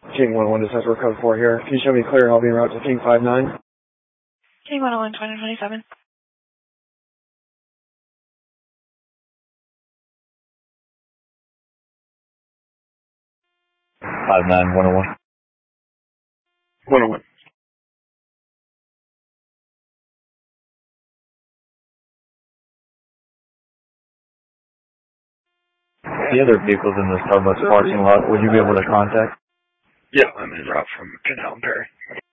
King 11, this has code 4 here. Can you show me clear? I'll be en route to King 59. King 101, 2027. 59, 101. The other vehicles in the Starbucks parking lot, would you be able to contact? Yeah, I'm en route from Canal and Perry.